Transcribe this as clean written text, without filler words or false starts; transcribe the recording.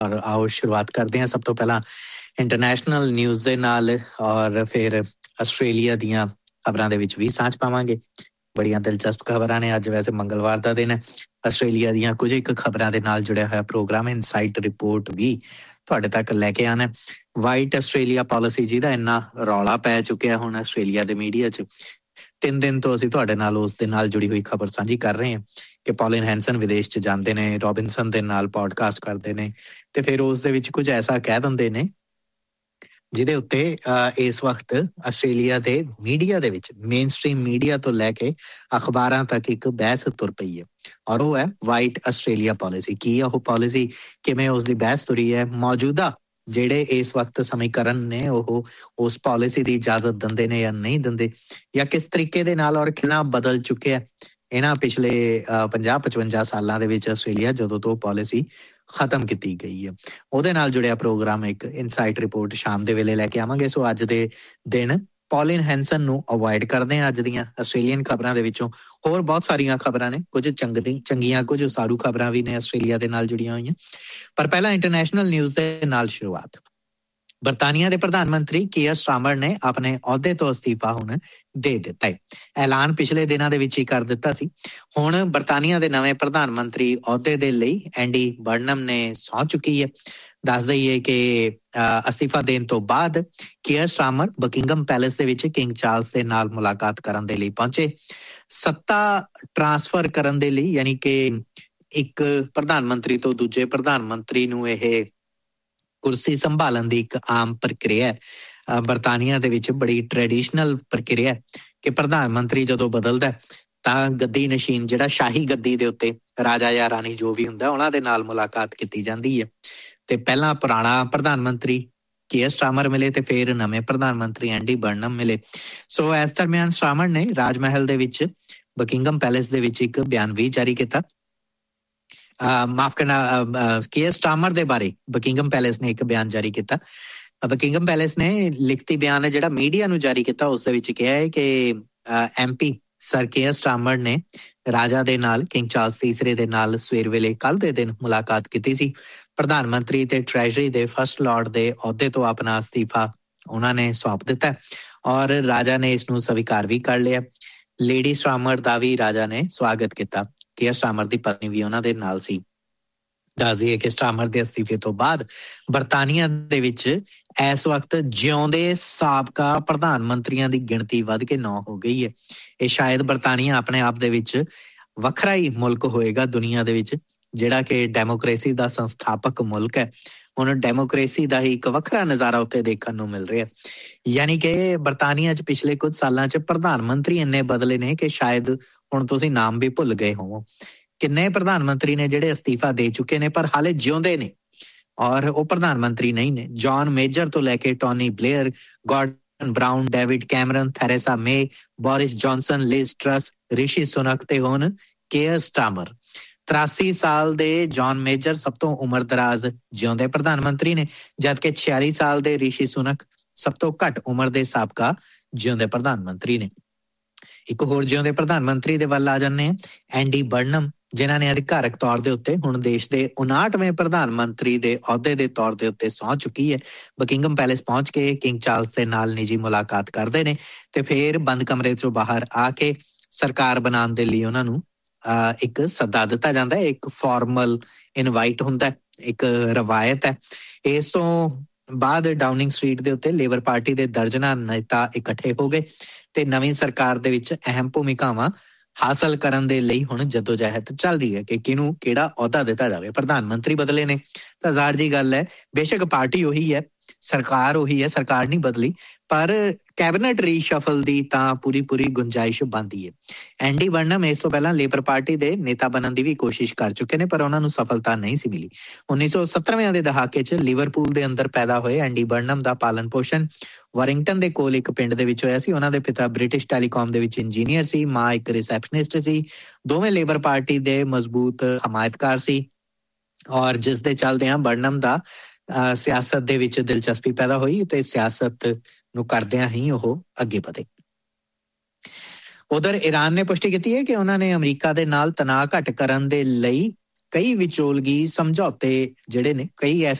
ਔਰ ਆਓ ਸ਼ੁਰੂਆਤ ਕਰਦੇ ਹਾਂ ਸਭ ਤੋਂ ਪਹਿਲਾਂ ਇੰਟਰਨੈਸ਼ਨਲ ਨਿਊਜ਼ ਦੇ ਨਾਲ ਔਰ ਫਿਰ ਆਸਟ੍ਰੇਲੀਆ ਦੀਆਂ ਖਬਰਾਂ ਦੇ ਵਿੱਚ ਵੀ ਸਾਂਝ ਪਾਵਾਂਗੇ। ਬੜੀਆਂ ਦਿਲਚਸਪ ਖਬਰਾਂ ਨੇ। ਅੱਜ ਵੈਸੇ ਮੰਗਲਵਾਰ ਦਾ ਦਿਨ ਹੈ। ਆਸਟ੍ਰੇਲੀਆ ਦੀਆਂ ਕੁਝ ਇੱਕ ਖਬਰਾਂ ਦੇ ਨਾਲ ਜੁੜਿਆ ਹੋਇਆ ਪ੍ਰੋਗਰਾਮ ਇਨਸਾਈਟ ਰਿਪੋਰਟ ਵੀ ਤੁਹਾਡੇ ਤੱਕ ਲੈ ਕੇ ਆਉਣਾ। ਵਾਈਟ ਆਸਟ੍ਰੇਲੀਆ ਪਾਲਿਸੀ ਜਿਹਦਾ ਇੰਨਾ ਰੌਲਾ ਪੈ ਚੁੱਕਿਆ ਹੁਣ ਆਸਟ੍ਰੇਲੀਆ ਦੇ ਮੀਡੀਆ 'ਚ, 3 ਦਿਨ ਤੋਂ ਅਸੀਂ ਤੁਹਾਡੇ ਨਾਲ ਉਸ ਦੇ ਨਾਲ ਜੁੜੀ ਹੋਈ ਖਬਰ ਸਾਂਝੀ ਕਰ ਰਹੇ ਹਾਂ ਕਿ ਪੌਲਿਨ ਹੈਂਸਨ ਵਿਦੇਸ਼ 'ਚ ਜਾਂਦੇ ਨੇ, ਰੋਬਿਨਸਨ ਦੇ ਨਾਲ ਪੋਡਕਾਸਟ ਕਰਦੇ ਨੇ ਤੇ ਫਿਰ ਉਸ ਦੇ ਵਿੱਚ ਕੁਝ ਐਸਾ ਕਹਿ ਦਿੰਦੇ ਨੇ ਜਿਹਦੇ ਉੱਤੇ ਇਸ ਵਕਤ ਆਸਟ੍ਰੇਲੀਆ ਦੇ ਮੀਡੀਆ ਦੇ ਵਿੱਚ, ਮੇਨ ਸਟ੍ਰੀਮ ਮੀਡੀਆ ਤੋਂ ਲੈ ਕੇ ਅਖਬਾਰਾਂ ਤੱਕ ਇੱਕ ਬਹਿਸ ਤੁਰ ਪਈ ਹੈ ਔਰ ਉਹ ਹੈ ਵਾਈਟ ਆਸਟ੍ਰੇਲੀਆ ਪਾਲਿਸੀ। ਕੀ ਆ ਉਹ ਪਾਲਿਸੀ, ਕਿਵੇਂ ਉਸ ਦੀ ਬਹਿਸ ਤੁਰੀ ਹੈ, ਮੌਜੂਦਾ ਜਿਹੜੇ ਇਸ ਵਕਤ ਸਮੀਕਰਨ ਨੇ ਉਹ ਉਸ ਪਾਲਿਸੀ ਦੀ ਇਜਾਜ਼ਤ ਦਿੰਦੇ ਨੇ ਜਾਂ ਨਹੀਂ ਦਿੰਦੇ, ਜਾਂ ਕਿਸ ਤਰੀਕੇ ਦੇ ਨਾਲ ਔਰ ਕਿੰਨਾ ਬਦਲ ਚੁੱਕਿਆ ਇਹਨਾਂ ਪਿਛਲੇ 50-55 ਸਾਲਾਂ ਦੇ ਵਿੱਚ ਆਸਟ੍ਰੇਲੀਆ ਜਦੋਂ ਤੋਂ ਪਾਲਿਸੀ ਖਤਮ ਕੀਤੀ ਗਈ ਹੈ। ਉਹਦੇ ਨਾਲ ਜੁੜਿਆ ਪ੍ਰੋਗਰਾਮ ਇੱਕ ਇਨਸਾਈਟ ਰਿਪੋਰਟ ਸ਼ਾਮ ਦੇ ਵੇਲੇ ਲੈ ਕੇ ਆਵਾਂਗੇ। ਸੋ ਅੱਜ ਦੇ ਦਿਨ ਪੌਲਿਨ ਹੈਂਸਨ ਨੂੰ ਅਵੋਇਡ ਕਰਦੇ ਹਾਂ ਅੱਜ ਦੀਆਂ ਆਸਟ੍ਰੇਲੀਅਨ ਖਬਰਾਂ ਦੇ ਵਿੱਚੋਂ। ਹੋਰ ਬਹੁਤ ਸਾਰੀਆਂ ਖਬਰਾਂ ਨੇ, ਕੁਝ ਚੰਗੀਆਂ ਕੁਝ ਉਸਾਰੂ ਖਬਰਾਂ ਵੀ ਨੇ ਆਸਟ੍ਰੇਲੀਆ ਦੇ ਨਾਲ ਜੁੜੀਆਂ ਹੋਈਆਂ। ਪਰ ਪਹਿਲਾਂ ਇੰਟਰਨੈਸ਼ਨਲ ਨਿਊਜ਼ ਦੇ ਨਾਲ ਸ਼ੁਰੂਆਤ। ਬਰਤਾਨੀਆ ਦੇ ਪ੍ਰਧਾਨ ਮੰਤਰੀ ਕੀਅਰ ਸਟਾਰਮਰ ਨੇ ਆਪਣੇ ਅਹੁਦੇ ਤੋਂ ਅਸਤੀਫਾ ਹੁਣ ਦੇ ਦਿੱਤਾ ਹੈ। ਐਲਾਨ ਪਿਛਲੇ ਦਿਨਾਂ ਦੇ ਵਿੱਚ ਹੀ ਕਰ ਦਿੱਤਾ ਸੀ। ਹੁਣ ਬਰਤਾਨੀਆ ਦੇ ਨਵੇਂ ਪ੍ਰਧਾਨ ਮੰਤਰੀ ਅਹੁਦੇ ਦੇ ਲਈ ਐਂਡੀ ਬਰਨਮ ਨੇ ਸਹੁੰ ਚੁੱਕੀ ਹੈ। ਦੱਸ ਦਈਏ ਕਿ ਅਸਤੀਫਾ ਦੇਣ ਤੋਂ ਬਾਅਦ ਕੀਅਰ ਸਟਾਰਮਰ ਬਕਿੰਗਮ ਪੈਲੇਸ ਦੇ ਵਿੱਚ ਕਿੰਗ ਚਾਰਲਸ ਦੇ ਨਾਲ ਮੁਲਾਕਾਤ ਕਰਨ ਦੇ ਲਈ ਪਹੁੰਚੇ। ਸੱਤਾ ਟਰਾਂਸਫਰ ਕਰਨ ਦੇ ਲਈ, ਯਾਨੀ ਕਿ ਇੱਕ ਪ੍ਰਧਾਨ ਮੰਤਰੀ ਤੋਂ ਦੂਜੇ ਪ੍ਰਧਾਨ ਮੰਤਰੀ ਨੂੰ ਇਹ ਕੁਰਸੀ ਸੰਭਾਲਣ ਦੀ ਇੱਕ ਆਮ ਪ੍ਰਕਿਰਿਆ ਹੈ। ਬਰਤਾਨੀਆ ਦੇ ਵਿੱਚ ਬੜੀ ਟ੍ਰੈਡੀਸ਼ਨਲ ਪ੍ਰਕਿਰਿਆ ਕਿ ਪ੍ਰਧਾਨ ਮੰਤਰੀ ਜਦੋਂ ਬਦਲਦਾ ਤਾਂ ਗੱਦੀ ਨਸ਼ੀਨ, ਜਿਹੜਾ ਸ਼ਾਹੀ ਗੱਦੀ ਦੇ ਉੱਤੇ ਰਾਜਾ ਜਾਂ ਰਾਣੀ ਜੋ ਵੀ ਹੁੰਦਾ, ਉਹਨਾਂ ਦੇ ਨਾਲ ਮੁਲਾਕਾਤ ਕੀਤੀ ਜਾਂਦੀ ਹੈ। ਤੇ ਪਹਿਲਾਂ ਪੁਰਾਣਾ ਪ੍ਰਧਾਨ ਮੰਤਰੀ ਕੀਅਰ ਸਟਾਰਮਰ ਮਿਲੇ ਤੇ ਫਿਰ ਨਵੇਂ ਪ੍ਰਧਾਨ ਮੰਤਰੀ ਐਂਡੀ ਬਰਨਮ ਮਿਲੇ। ਸੋ ਇਸ ਦਰਮਿਆਨ ਸਟਾਰਮਰ ਨੇ ਰਾਜ ਮਹਿਲ ਦੇ ਵਿੱਚ, ਬਕਿੰਗਮ ਪੈਲੇਸ ਦੇ ਵਿੱਚ ਇੱਕ ਬਿਆਨ ਵੀ ਜਾਰੀ ਕੀਤਾ। ਮਾਫ ਕਰਨਾ, ਕੀਅਰ ਸਟਾਰਮਰ ਦੇ ਬਾਰੇ ਬਕਿੰਗਮ ਪੈਲੇਸ ਨੇ ਇੱਕ ਬਿਆਨ ਜਾਰੀ ਕੀਤਾ। ਬਕਿੰਗਮ ਪੈਲੇਸ ਨੇ ਲਿਖਤੀ ਬਿਆਨ ਹੈ ਜਿਹੜਾ ਮੀਡੀਆ ਨੂੰ ਜਾਰੀ ਕੀਤਾ, ਉਸ ਦੇ ਵਿੱਚ ਕਿਹਾ ਹੈ ਕਿ MP ਸਰ ਕੀਅਰ ਸਟਾਰਮਰ ਨੇ ਰਾਜਾ ਦੇ ਨਾਲ, ਕਿੰਗ ਚਾਰਲਸ ਤੀਸਰੇ ਦੇ ਨਾਲ ਸਵੇਰ ਵੇਲੇ ਕੱਲ੍ਹ ਦੇ ਦਿਨ ਮੁਲਾਕਾਤ ਕੀਤੀ ਸੀ। ਪ੍ਰਧਾਨ ਮੰਤਰੀ ਤੇ ਟ੍ਰੈਜਰੀ ਦੇ ਫਸਟ ਲਾਰਡ ਦੇ ਅਹੁਦੇ ਤੋਂ ਆਪਣਾ ਅਸਤੀਫਾ ਉਹਨਾਂ ਨੇ ਸੌਂਪ ਦਿੱਤਾ ਔਰ ਰਾਜਾ ਨੇ ਇਸ ਨੂੰ ਸਵੀਕਾਰ ਵੀ ਕਰ ਲਿਆ। ਲੇਡੀ ਸਟਾਰਮਰ ਦਾ ਵੀ ਰਾਜਾ ਨੇ ਸਵਾਗਤ ਕੀਤਾ। ਕੀਅਰ ਸਟਾਰਮਰ ਦੀ ਪਤਨੀ ਵੀ ਉਹਨਾਂ ਦੇ ਨਾਲ ਸੀ। ਦੱਸ ਦਈਏ ਕਿ ਸਟਾਰਮਰ ਦੇ ਅਸਤੀਫੇ ਤੋਂ ਬਾਅਦ ਬਰਤਾਨੀਆ ਦੇ ਵਿੱਚ ਇਸ ਵਕਤ ਜਿਉਂਦੇ ਸਾਬਕਾ ਪ੍ਰਧਾਨ ਮੰਤਰੀਆਂ ਦੀ ਗਿਣਤੀ ਵੱਧ ਕੇ 9 ਹੋ ਗਈ ਹੈ। ਇਹ ਸ਼ਾਇਦ ਬਰਤਾਨੀਆ ਆਪਣੇ ਆਪ ਦੇ ਵਿੱਚ ਵੱਖਰਾ ਹੀ ਮੁਲਕ ਹੋਏਗਾ ਦੁਨੀਆ ਦੇ ਵਿੱਚ, ਜਿਹੜਾ ਕਿ ਡੈਮੋਕ੍ਰੇਸੀ ਦਾ ਸੰਸਥਾਪਕ ਮੁਲਕ ਹੈ। ਹੁਣ ਡੈਮੋਕ੍ਰੇਸੀ ਦਾ ਹੀ ਇੱਕ ਵੱਖਰਾ ਨਜ਼ਾਰਾ ਉੱਤੇ ਦੇਖਣ ਨੂੰ ਮਿਲ ਰਿਹਾ। ਯਾਨੀ ਕਿ ਬਰਤਾਨੀਆ 'ਚ ਪਿਛਲੇ ਕੁਝ ਸਾਲਾਂ 'ਚ ਪ੍ਰਧਾਨ ਮੰਤਰੀ ਇੰਨੇ ਬਦਲੇ ਨੇ ਕਿ ਸ਼ਾਇਦ ਹੁਣ ਤੁਸੀਂ ਨਾਮ ਵੀ ਭੁੱਲ ਗਏ ਹੋਵੋ। ਕਿੰਨੇ ਪ੍ਰਧਾਨ ਮੰਤਰੀ ਨੇ ਜਿਹੜੇ ਅਸਤੀਫਾ ਦੇ ਚੁੱਕੇ ਨੇ ਪਰ ਹਾਲੇ ਜਿਉਂਦੇ ਨੇ ਔਰ ਉਹ ਪ੍ਰਧਾਨ ਮੰਤਰੀ ਨਹੀਂ ਨੇ। ਜੌਨ ਮੇਜਰ ਤੋਂ ਲੈ ਕੇ Tony Blair, Gordon brown, David Cameron, Theresa ਮੇ, ਬੋਰਿਸ ਜੌਨਸਨ, ਲਿਜ਼ ਟਰਸ, ਰਿਸ਼ੀ ਸੁਨਕ ਤੇ ਹੁਣ ਕੀਅਰ ਸਟਾਰਮਰ। 83 ਸਾਲ ਦੇ ਜੌਨ ਮੇਜਰ ਸਭ ਤੋਂ ਉਮਰਦਰਾਜ਼ ਜਿਉਂਦੇ ਪ੍ਰਧਾਨ ਮੰਤਰੀ ਨੇ, ਜਦਕਿ 46 ਸਾਲ ਦੇ ਰਿਸ਼ੀ ਸੁਨਕ ਸਭ ਤੋਂ ਘੱਟ ਉਮਰ ਦੇ ਸਾਬਕਾ ਜਿਉਂਦੇ ਪ੍ਰਧਾਨ ਮੰਤਰੀ ਨੇ। ਇੱਕ ਹੋਰ ਜਿਉਂਦੇ ਪ੍ਰਧਾਨ ਮੰਤਰੀ ਦੇ ਵੱਲ ਆ ਜਾਂਦੇ ਆ, ਐਂਡੀ ਬਰਨਮ, ਜਿਨ੍ਹਾਂ ਨੇ ਅਧਿਕਾਰਕ ਤੌਰ ਦੇ ਉੱਤੇ ਹੁਣ ਦੇਸ਼ ਦੇ 59ਵੇਂ ਪ੍ਰਧਾਨ ਮੰਤਰੀ ਦੇ ਅਹੁਦੇ ਦੇ ਤੌਰ ਦੇ ਉੱਤੇ ਸਹੁੰ ਚੁੱਕੀ ਹੈ। ਬਕਿੰਗਮ ਪੈਲੇਸ ਪਹੁੰਚ ਕੇ ਕਿੰਗ ਚਾਰਲਸ ਦੇ ਨਾਲ ਨਿੱਜੀ ਮੁਲਾਕਾਤ ਕਰਦੇ ਨੇ ਤੇ ਫਿਰ ਬੰਦ ਕਮਰੇ ਤੋਂ ਬਾਹਰ ਆ ਕੇ ਸਰਕਾਰ ਬਣਾਉਣ ਦੇ ਲਈ ਉਹਨਾਂ ਨੂੰ ਇੱਕ ਸੱਦਾ ਦਿੱਤਾ ਜਾਂਦਾ ਹੈ। ਇੱਕ ਫਾਰਮਲ ਇਨਵਾਈਟ ਹੁੰਦਾ, ਇੱਕ ਰਵਾਇਤ ਹੈ। ਇਸ ਤੋਂ ਬਾਅਦ ਡਾਊਨਿੰਗ ਸਟਰੀਟ ਦੇ ਉੱਤੇ ਲੇਬਰ ਪਾਰਟੀ ਦੇ ਦਰਜਨਾਂ ਨੇਤਾ ਇਕੱਠੇ ਹੋ ਗਏ ਤੇ ਨਵੀਂ ਸਰਕਾਰ ਦੇ ਵਿੱਚ ਅਹਿਮ ਭੂਮਿਕਾਵਾਂ ਹਾਸਲ ਕਰਨ ਦੇ ਲਈ ਹੁਣ ਜਦੋਜਹਿਦ ਚੱਲ ਰਹੀ ਹੈ ਕਿ ਕਿਹਨੂੰ ਕਿਹੜਾ ਅਹੁਦਾ ਦਿੱਤਾ ਜਾਵੇ। ਪ੍ਰਧਾਨ ਮੰਤਰੀ ਬਦਲੇ ਨੇ ਤਾਂ ਜ਼ਾਹਰ ਜੀ ਗੱਲ ਹੈ, ਬੇਸ਼ੱਕ ਪਾਰਟੀ ਉਹੀ ਹੈ, ਸਰਕਾਰ ਉਹੀ ਹੈ, ਸਰਕਾਰ ਨਹੀਂ ਬਦਲੀ, ਪਰ ਕੈਬਨਿਟ ਰੀਸ਼ਫਲ ਦੀ ਤਾਂ ਪੂਰੀ ਗੁੰਜਾਇਸ਼ ਬਣਦੀ ਹੈ। ਐਂਡੀ ਬਰਨਮ ਇਸ ਤੋਂ ਪਹਿਲਾਂ ਲੇਬਰ ਪਾਰਟੀ ਦੇ ਨੇਤਾ ਬਣਨ ਦੀ ਵੀ ਕੋਸ਼ਿਸ਼ ਕਰ ਚੁੱਕੇ ਨੇ ਪਰ ਉਹਨਾਂ ਨੂੰ ਸਫਲਤਾ ਨਹੀਂ ਸੀ ਮਿਲੀ। 1970ਵੇਂ ਦੇ ਦਹਾਕੇ 'ਚ ਲਿਵਰਪੂਲ ਦੇ ਅੰਦਰ ਪੈਦਾ ਹੋਏ ਐਂਡੀ ਬਰਨਮ ਦਾ ਪਾਲਣ ਪੋਸ਼ਣ ਵਾਰਿੰਗਟਨ ਦੇ ਕੋਲ ਇੱਕ ਪਿੰਡ ਦੇ ਵਿੱਚ ਹੋਇਆ ਸੀ। ਉਹਨਾਂ ਦੇ ਪਿਤਾ ਬ੍ਰਿਟਿਸ਼ ਟੈਲੀਕਾਮ ਦੇ ਵਿੱਚ ਇੰਜੀਨੀਅਰ ਸੀ, ਮਾਂ ਇੱਕ ਰਿਸੈਪਸ਼ਨਿਸਟ ਸੀ। ਦੋਵੇਂ ਲੇਬਰ ਪਾਰਟੀ ਦੇ ਮਜ਼ਬੂਤ ਹਮਾਇਤਕਾਰ ਸੀ ਔਰ ਜਿਸ ਦੇ ਚੱਲਦਿਆਂ ਬਰਨਮ ਦਾ ਸਿਆਸਤ ਦੇ ਵਿੱਚ ਦਿਲਚਸਪੀ ਪੈਦਾ ਹੋਈ ਤੇ ਸਿਆਸਤ ਨੂੰ ਕਰਦਿਆਂ ਹੀ ਉਹ ਅੱਗੇ ਵਧੇ। ਉਧਰ ਈਰਾਨ ਨੇ ਪੁਸ਼ਟੀ ਕੀਤੀ ਹੈ ਕਿ ਉਹਨਾਂ ਨੇ ਅਮਰੀਕਾ ਦੇ ਨਾਲ ਤਣਾਅ ਘੱਟ ਕਰਨ ਦੇ ਲਈ ਕਈ ਵਿਚੋਲਗੀ ਸਮਝੌਤੇ ਜਿਹੜੇ ਨੇ ਕਈ ਐਸੇ